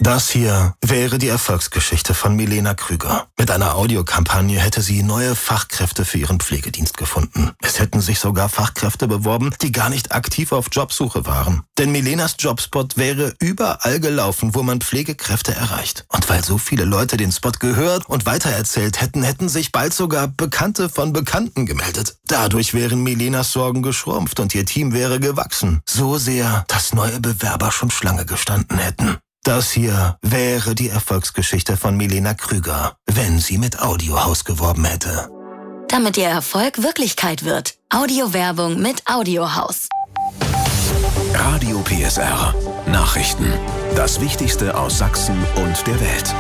Das hier wäre die Erfolgsgeschichte von Milena Krüger. Mit einer Audiokampagne hätte sie neue Fachkräfte für ihren Pflegedienst gefunden. Es hätten sich sogar Fachkräfte beworben, die gar nicht aktiv auf Jobsuche waren. Denn Milenas Jobspot wäre überall gelaufen, wo man Pflegekräfte erreicht. Und weil so viele Leute den Spot gehört und weitererzählt hätten, hätten sich bald sogar Bekannte von Bekannten gemeldet. Dadurch wären Milenas Sorgen geschrumpft und ihr Team wäre gewachsen. So sehr, dass neue Bewerber schon Schlange gestanden hätten. Das hier wäre die Erfolgsgeschichte von Milena Krüger, wenn sie mit Audiohaus geworben hätte. Damit Ihr Erfolg Wirklichkeit wird. Audiowerbung mit Audiohaus. Radio PSR. Nachrichten. Das Wichtigste aus Sachsen und der Welt.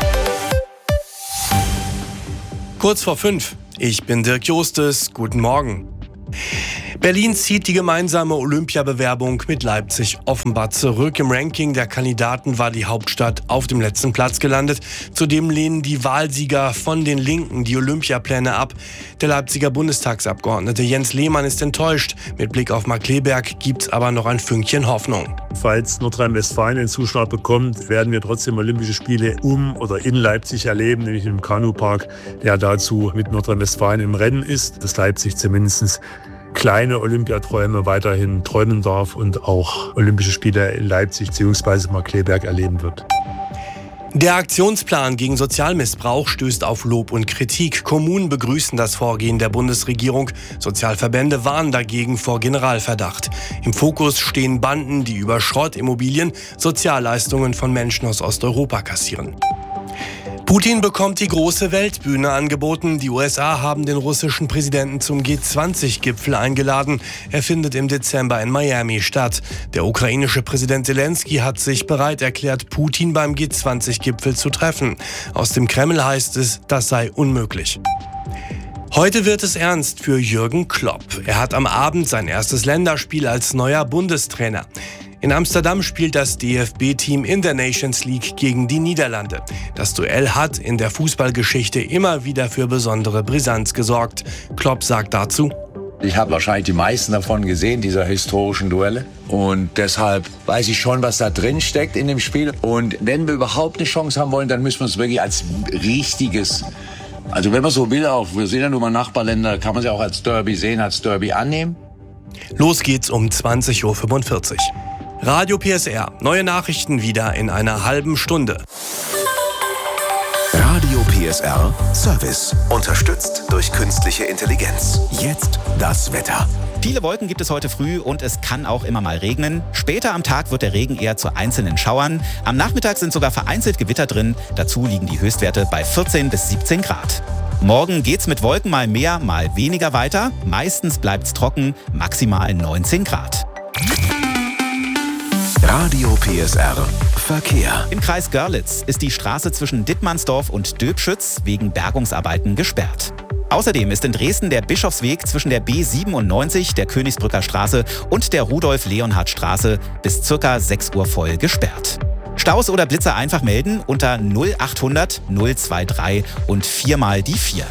Kurz vor 5. Ich bin Dirk Jostes. Guten Morgen. Berlin zieht die gemeinsame Olympiabewerbung mit Leipzig offenbar zurück. Im Ranking der Kandidaten war die Hauptstadt auf dem letzten Platz gelandet. Zudem lehnen die Wahlsieger von den Linken die Olympiapläne ab. Der Leipziger Bundestagsabgeordnete Jens Lehmann ist enttäuscht. Mit Blick auf Markkleeberg gibt's aber noch ein Fünkchen Hoffnung. Falls Nordrhein-Westfalen den Zuschlag bekommt, werden wir trotzdem Olympische Spiele um oder in Leipzig erleben, nämlich im Kanupark, der dazu mit Nordrhein-Westfalen im Rennen ist, dass Leipzig zumindest kleine Olympiaträume weiterhin träumen darf und auch Olympische Spiele in Leipzig bzw. Markkleeberg erleben wird. Der Aktionsplan gegen Sozialmissbrauch stößt auf Lob und Kritik. Kommunen begrüßen das Vorgehen der Bundesregierung. Sozialverbände warnen dagegen vor Generalverdacht. Im Fokus stehen Banden, die über Schrottimmobilien Sozialleistungen von Menschen aus Osteuropa kassieren. Putin bekommt die große Weltbühne angeboten. Die USA haben den russischen Präsidenten zum G20-Gipfel eingeladen. Er findet im Dezember in Miami statt. Der ukrainische Präsident Zelensky hat sich bereit erklärt, Putin beim G20-Gipfel zu treffen. Aus dem Kreml heißt es, das sei unmöglich. Heute wird es ernst für Jürgen Klopp. Er hat am Abend sein erstes Länderspiel als neuer Bundestrainer. In Amsterdam spielt das DFB-Team in der Nations League gegen die Niederlande. Das Duell hat in der Fußballgeschichte immer wieder für besondere Brisanz gesorgt. Klopp sagt dazu: Ich habe wahrscheinlich die meisten davon gesehen, dieser historischen Duelle. Und deshalb weiß ich schon, was da drin steckt in dem Spiel. Und wenn wir überhaupt eine Chance haben wollen, dann müssen wir es wirklich als richtiges, also wenn man so will, auch wir sehen ja nur mal Nachbarländer, kann man sie auch als Derby sehen, als Derby annehmen. Los geht's um 20.45 Uhr. Radio PSR. Neue Nachrichten wieder in einer halben Stunde. Radio PSR Service. Unterstützt durch künstliche Intelligenz. Jetzt das Wetter. Viele Wolken gibt es heute früh und es kann auch immer mal regnen. Später am Tag wird der Regen eher zu einzelnen Schauern. Am Nachmittag sind sogar vereinzelt Gewitter drin. Dazu liegen die Höchstwerte bei 14 bis 17 Grad. Morgen geht's mit Wolken mal mehr, mal weniger weiter. Meistens bleibt's trocken, maximal 19 Grad. Radio PSR Verkehr. Im Kreis Görlitz ist die Straße zwischen Dittmannsdorf und Döbschütz wegen Bergungsarbeiten gesperrt. Außerdem ist in Dresden der Bischofsweg zwischen der B97, der Königsbrücker Straße und der Rudolf-Leonhard-Straße bis ca. 6 Uhr voll gesperrt. Staus oder Blitzer einfach melden unter 0800 023 und 4 mal die 4.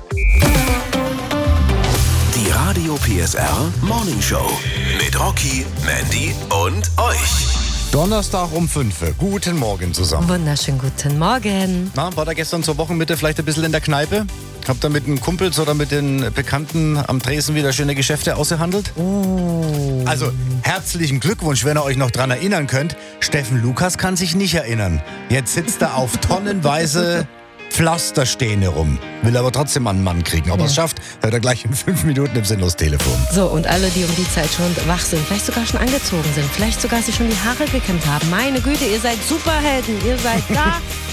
Die Radio PSR Morning Show mit Rocky, Mandy und euch. Donnerstag um 5. Guten Morgen zusammen. Wunderschönen guten Morgen. Na, war da gestern zur Wochenmitte vielleicht ein bisschen in der Kneipe? Habt ihr mit den Kumpels oder mit den Bekannten am Tresen wieder schöne Geschäfte ausgehandelt? Oh. Also, herzlichen Glückwunsch, wenn ihr euch noch dran erinnern könnt. Steffen Lukas kann sich nicht erinnern. Jetzt sitzt er auf tonnenweise Pflastersteine rum. Will aber trotzdem einen Mann kriegen. Ob er es schafft, hört er gleich in 5 Minuten im Sinnlos-Telefon. So, und alle, die um die Zeit schon wach sind, vielleicht sogar schon angezogen sind, vielleicht sogar sich schon die Haare gekämmt haben. Meine Güte, ihr seid Superhelden. Ihr seid da.